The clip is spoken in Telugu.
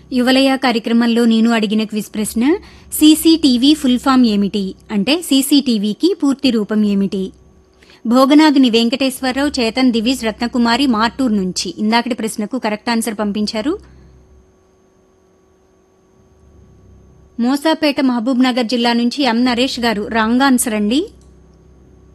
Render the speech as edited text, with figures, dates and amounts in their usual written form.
యువలయ కార్యక్రమంలో నేను అడిగిన క్విజ్ ప్రశ్న సీసీటీవీ ఫుల్ ఫామ్ ఏమిటి అంటే సీసీటీవీకి పూర్తి రూపం ఏమిటి? భోగనాథుని వెంకటేశ్వరరావు, చేతన్ దివిజ్, రత్నకుమారి మార్టూర్ నుంచి ఇందాకటి ప్రశ్నకు కరెక్ట్ ఆన్సర్ పంపించారు. మోసాపేట మహబూబ్ నగర్ జిల్లా నుంచి ఎం నరేష్ గారు రాంగ్ ఆన్సర్ అండి.